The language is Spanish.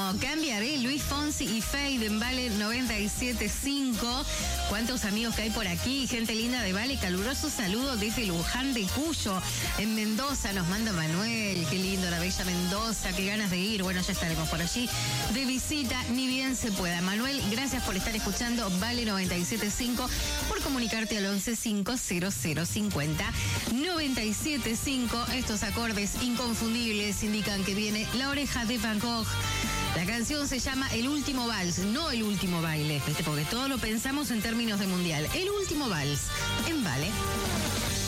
No cambiaré, Luis Fonsi y Fade en Vale 97.5. ¿Cuántos amigos que hay por aquí? Gente linda de Vale, caluroso saludo desde Luján de Cuyo. En Mendoza nos manda Manuel, qué lindo la bella Mendoza, qué ganas de ir. Bueno, ya estaremos por allí de visita, ni bien se pueda. Manuel, gracias por estar escuchando Vale 97.5, por comunicarte al 11-500-50 97.5. Estos acordes inconfundibles indican que viene La Oreja de Van Gogh. La canción se llama El Último Vals, no El Último Baile, ¿viste? Porque todo lo pensamos en términos de mundial. El Último Vals, en Vale.